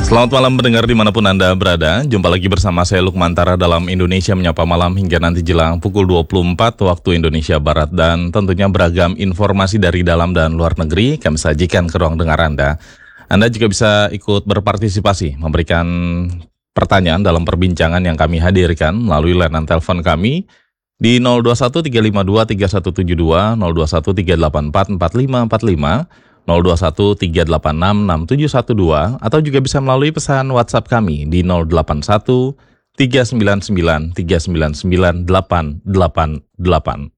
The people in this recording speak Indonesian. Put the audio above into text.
Selamat malam pendengar dimanapun Anda berada. Jumpa lagi bersama saya Lukman Tara dalam Indonesia Menyapa Malam hingga nanti jelang pukul 24 waktu Indonesia Barat. Dan tentunya beragam informasi dari dalam dan luar negeri kami sajikan ke ruang dengar Anda. Anda juga bisa ikut berpartisipasi, memberikan pertanyaan dalam perbincangan yang kami hadirkan melalui layanan telepon kami di 021 352 3172, 021 384 4545, 021 386 6712, atau juga bisa melalui pesan WhatsApp kami di 081 399 399 888.